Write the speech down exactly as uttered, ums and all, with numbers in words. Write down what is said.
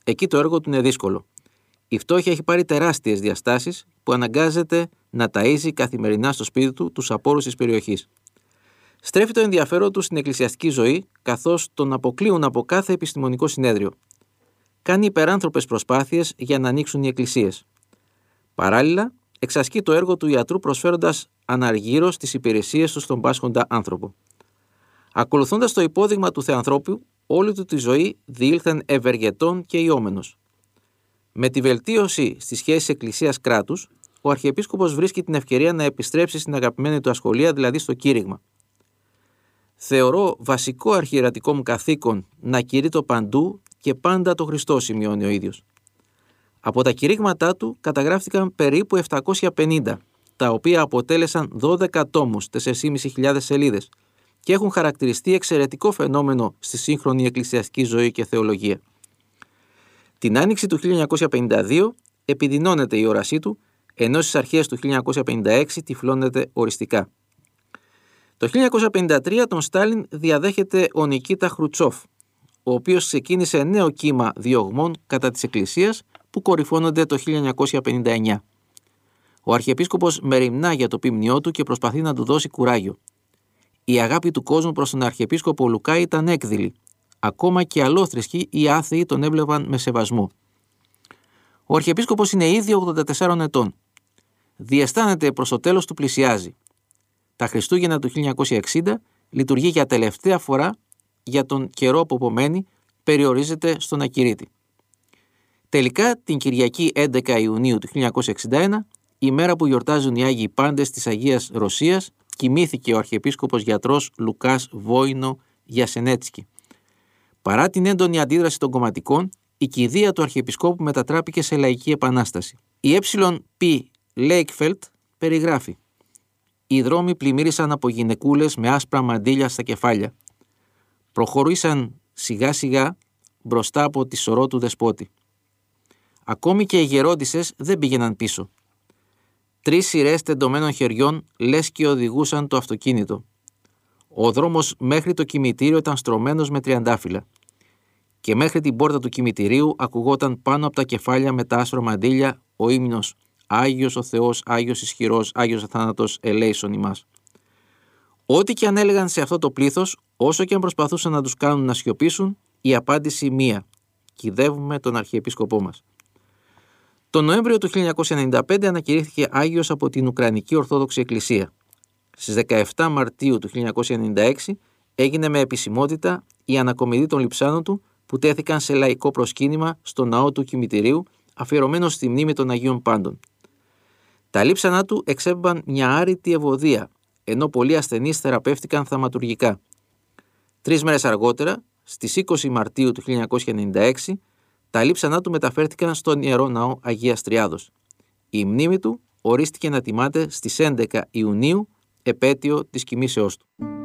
εκεί το έργο του είναι δύσκολο. Η φτώχεια έχει πάρει τεράστιες διαστάσεις που αναγκάζεται να ταΐζει καθημερινά στο σπίτι του τους απόρους της περιοχής. Στρέφει το ενδιαφέρον του στην εκκλησιαστική ζωή, καθώς τον αποκλείουν από κάθε επιστημονικό συνέδριο. Κάνει υπεράνθρωπες προσπάθειες για να ανοίξουν οι εκκλησίες. Παράλληλα, εξασκεί το έργο του ιατρού προσφέροντας αναργύρως τις υπηρεσίες του στον πάσχοντα άνθρωπο. Ακολουθώντας το υπόδειγμα του Θεανθρώπου, όλη του τη ζωή διήλθεν ευεργετών και ιόμενος. Με τη βελτίωση στις σχέσεις εκκλησίας-κράτους, ο Αρχιεπίσκοπος βρίσκει την ευκαιρία να επιστρέψει στην αγαπημένη του ασχολία, δηλαδή στο κήρυγμα. «Θεωρώ βασικό αρχιερατικό μου καθήκον να κηρύττω παντού και πάντα το Χριστό», σημειώνει ο ίδιος. Από τα κηρύγματά του καταγράφτηκαν περίπου επτακόσια πενήντα, τα οποία αποτέλεσαν δώδεκα τόμους, τέσσερις χιλιάδες πεντακόσιες σελίδες, και έχουν χαρακτηριστεί εξαιρετικό φαινόμενο στη σύγχρονη εκκλησιαστική ζωή και θεολογία. Την άνοιξη του χίλια εννιακόσια πενήντα δύο επιδεινώνεται η όρασή του, ενώ στις αρχές του χίλια εννιακόσια πενήντα έξι τυφλώνεται οριστικά. Το χίλια εννιακόσια πενήντα τρία τον Στάλιν διαδέχεται ο Νικίτα Χρουτσόφ, ο οποίος ξεκίνησε νέο κύμα διωγμών κατά της Εκκλησίας που κορυφώνονται το χίλια εννιακόσια πενήντα εννιά. Ο Αρχιεπίσκοπος μεριμνά για το ποιμνιό του και προσπαθεί να του δώσει κουράγιο. Η αγάπη του κόσμου προς τον Αρχιεπίσκοπο Λουκά ήταν έκδηλη. Ακόμα και αλλόθρησκοι ή άθεοι τον έβλεπαν με σεβασμό. Ο Αρχιεπίσκοπος είναι ήδη ογδόντα τεσσάρων ετών. Διαισθάνεται προς το τέλος του πλησιάζει. Τα Χριστούγεννα του χίλια εννιακόσια εξήντα λειτουργεί για τελευταία φορά για τον καιρό που απομένει, περιορίζεται στον ακηρύτη. Τελικά, την Κυριακή έντεκα Ιουνίου του χίλια εννιακόσια εξήντα ένα, η μέρα που γιορτάζουν οι Άγιοι Πάντες της Αγίας Ρωσίας, κοιμήθηκε ο Αρχιεπίσκοπος γιατρός Λουκάς Βόινο Γιασενέτσκι. Παρά την έντονη αντίδραση των κομματικών, η κηδεία του Αρχιεπισκόπου μετατράπηκε σε λαϊκή επανάσταση. Η Ε.Π. Λέικφελτ περιγράφει: «Οι δρόμοι πλημμύρισαν από γυναικούλες με άσπρα μαντίλια στα κεφάλια. Προχωρήσαν σιγά σιγά μπροστά από τη σωρό του δεσπότη. Ακόμη και οι γερόντισσες δεν πήγαιναν πίσω. Τρεις σειρές τεντωμένων χεριών λες και οδηγούσαν το αυτοκίνητο. Ο δρόμος μέχρι το κημητήριο ήταν στρωμένος με τριαντάφυλλα. Και μέχρι την πόρτα του κημητηρίου ακουγόταν πάνω από τα κεφάλια με τα άσπρα μαντίλια ο ύμνος «Άγιος ο Θεός, Άγιος ισχυρός, Άγιος αθάνατος, ελέησον ημάς». Ό,τι και αν έλεγαν σε αυτό το πλήθος, όσο και αν προσπαθούσαν να τους κάνουν να σιωπήσουν, η απάντηση μία: κυδεύουμε τον Αρχιεπίσκοπό μας. Το Νοέμβριο του χίλια εννιακόσια ενενήντα πέντε ανακηρύχθηκε Άγιος από την Ουκρανική Ορθόδοξη Εκκλησία. Στις δεκαεπτά Μαρτίου του χίλια εννιακόσια ενενήντα έξι έγινε με επισημότητα η ανακομιδή των λειψάνων του που τέθηκαν σε λαϊκό προσκύνημα στο ναό του κημητηρίου, αφιερωμένο στη μνήμη των Αγίων Πάντων. Τα λείψανά του εξέμπαν μια άρρητη ευωδία, ενώ πολλοί ασθενείς θεραπεύτηκαν θαυματουργικά. Τρεις μέρες αργότερα, στις είκοσι Μαρτίου του χίλια εννιακόσια ενενήντα έξι, τα λείψανά του μεταφέρθηκαν στον Ιερό Ναό Αγίας Τριάδος. Η μνήμη του ορίστηκε να τιμάται στις έντεκα Ιουνίου, επέτειο της κοιμήσεώς του.